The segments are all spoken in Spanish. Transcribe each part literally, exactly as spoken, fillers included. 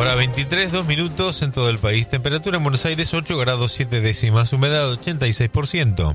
Hora veintitrés, dos minutos en todo el país. Temperatura en Buenos Aires ocho grados siete décimas. Humedad ochenta y seis por ciento.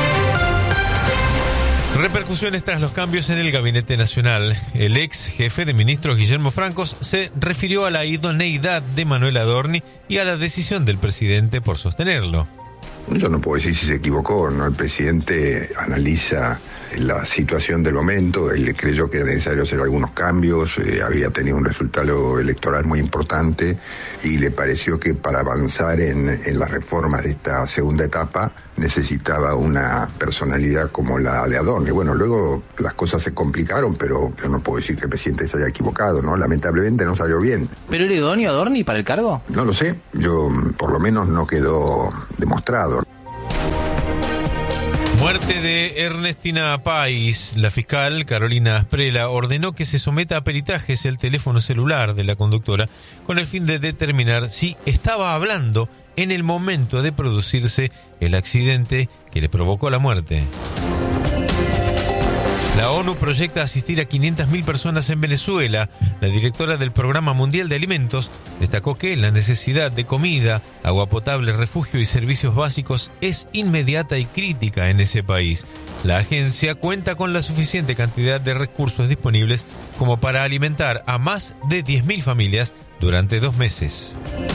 Repercusiones tras los cambios en el Gabinete Nacional. El ex jefe de ministros Guillermo Francos se refirió a la idoneidad de Manuel Adorni y a la decisión del presidente por sostenerlo. Yo no puedo decir si se equivocó, ¿no? El presidente analiza la situación del momento, él creyó que era necesario hacer algunos cambios, eh, había tenido un resultado electoral muy importante y le pareció que para avanzar en, en las reformas de esta segunda etapa necesitaba una personalidad como la de Adorni. Bueno, luego las cosas se complicaron, pero yo no puedo decir que el presidente se haya equivocado, ¿no? Lamentablemente no salió bien. ¿Pero era idóneo Adorni para el cargo? No lo sé, yo por lo menos no quedó demostrado. Muerte de Ernestina Pais. La fiscal Carolina Asprela ordenó que se someta a peritajes el teléfono celular de la conductora con el fin de determinar si estaba hablando en el momento de producirse el accidente que le provocó la muerte. La ONU proyecta asistir a quinientas mil personas en Venezuela. La directora del Programa Mundial de Alimentos destacó que la necesidad de comida, agua potable, refugio y servicios básicos es inmediata y crítica en ese país. La agencia cuenta con la suficiente cantidad de recursos disponibles como para alimentar a más de diez mil familias durante dos meses.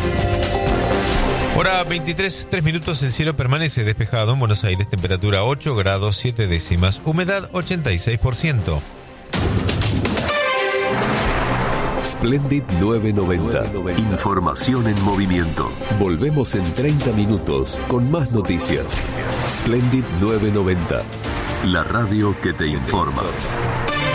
Hora veintitrés, tres minutos, el cielo permanece despejado en Buenos Aires, temperatura ocho grados siete décimas, humedad ochenta y seis por ciento. Splendid novecientos noventa. Información en movimiento. Volvemos en treinta minutos con más noticias. Splendid novecientos noventa. La radio que te informa.